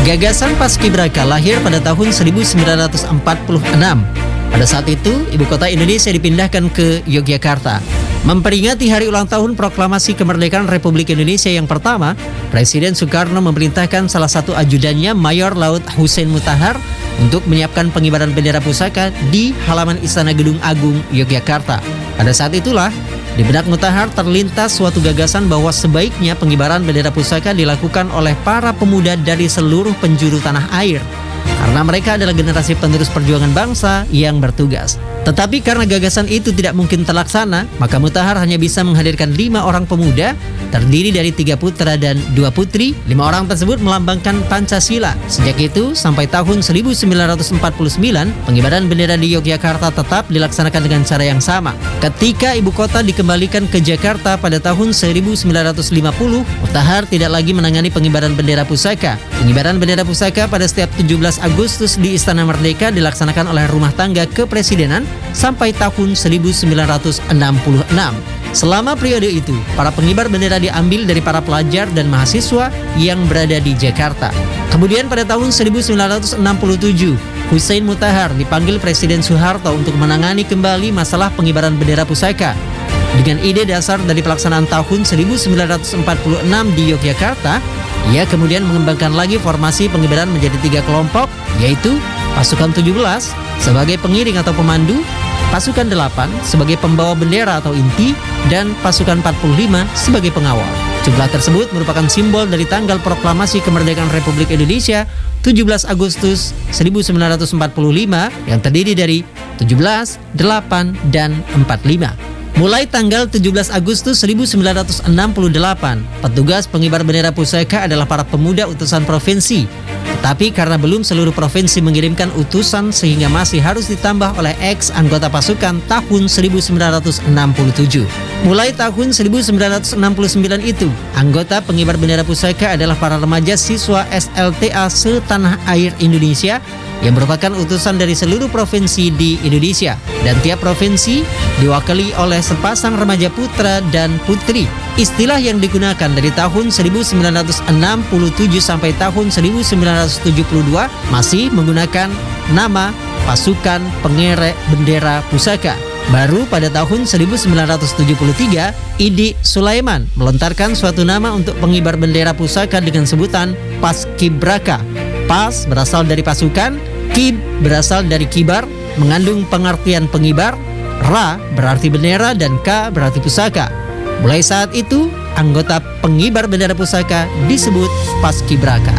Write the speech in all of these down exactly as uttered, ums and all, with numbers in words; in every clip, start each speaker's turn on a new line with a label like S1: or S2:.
S1: Gagasan Paskibraka lahir pada tahun seribu sembilan ratus empat puluh enam. Pada saat itu, ibu kota Indonesia dipindahkan ke Yogyakarta. Memperingati hari ulang tahun proklamasi kemerdekaan Republik Indonesia yang pertama, Presiden Soekarno memerintahkan salah satu ajudannya, Mayor Laut Hussein Mottahar, untuk menyiapkan pengibaran bendera pusaka di halaman Istana Gedung Agung Yogyakarta. Pada saat itulah, di benak Mottahar terlintas suatu gagasan bahwa sebaiknya pengibaran bendera pusaka dilakukan oleh para pemuda dari seluruh penjuru tanah air, karena mereka adalah generasi penerus perjuangan bangsa yang bertugas. Tetapi karena gagasan itu tidak mungkin terlaksana, maka Mottahar hanya bisa menghadirkan lima orang pemuda, terdiri dari tiga putra dan dua putri. Lima orang tersebut melambangkan Pancasila. Sejak itu, sampai tahun seribu sembilan ratus empat puluh sembilan, pengibaran bendera di Yogyakarta tetap dilaksanakan dengan cara yang sama. Ketika ibu kota dikembalikan ke Jakarta pada tahun seribu sembilan ratus lima puluh, Mottahar tidak lagi menangani pengibaran bendera pusaka. Pengibaran bendera pusaka pada setiap tujuh belas Agustus di Istana Merdeka dilaksanakan oleh rumah tangga kepresidenan sampai tahun seribu sembilan ratus enam puluh enam. Selama periode itu, para pengibar bendera diambil dari para pelajar dan mahasiswa yang berada di Jakarta. Kemudian pada tahun seribu sembilan ratus enam puluh tujuh, Hussein Mottahar dipanggil Presiden Soeharto untuk menangani kembali masalah pengibaran bendera pusaka. Dengan ide dasar dari pelaksanaan tahun seribu sembilan ratus empat puluh enam di Yogyakarta, ia kemudian mengembangkan lagi formasi pengibaran menjadi tiga kelompok, yaitu pasukan tujuh belas sebagai pengiring atau pemandu, pasukan delapan sebagai pembawa bendera atau inti, dan pasukan empat puluh lima sebagai pengawal. Jumlah tersebut merupakan simbol dari tanggal proklamasi kemerdekaan Republik Indonesia tujuh belas Agustus seribu sembilan ratus empat puluh lima yang terdiri dari tujuh belas, delapan, dan empat puluh lima. Mulai tanggal tujuh belas Agustus seribu sembilan ratus enam puluh delapan, petugas pengibar bendera pusaka adalah para pemuda utusan provinsi. Tetapi karena belum seluruh provinsi mengirimkan utusan, sehingga masih harus ditambah oleh ex anggota pasukan tahun seribu sembilan ratus enam puluh tujuh. Mulai tahun seribu sembilan ratus enam puluh sembilan itu, anggota pengibar bendera pusaka adalah para remaja siswa S L T A setanah air Indonesia yang merupakan utusan dari seluruh provinsi di Indonesia, dan tiap provinsi diwakili oleh sepasang remaja putra dan putri. Istilah yang digunakan dari tahun seribu sembilan ratus enam puluh tujuh sampai tahun seribu sembilan ratus tujuh puluh dua masih menggunakan nama pasukan pengerek bendera pusaka. Baru pada tahun seribu sembilan ratus tujuh puluh tiga, Idi Sulaiman melontarkan suatu nama untuk pengibar bendera pusaka dengan sebutan Paskibraka. Pas berasal dari pasukan, Kib berasal dari kibar, mengandung pengertian pengibar, Ra berarti bendera, dan K berarti pusaka. Mulai saat itu, anggota pengibar bendera pusaka disebut Paskibraka.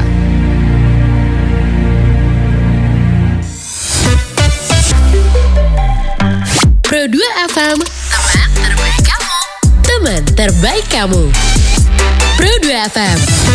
S2: Pro dua F M, teman terbaik kamu. Teman terbaik kamu. Pro dua F M.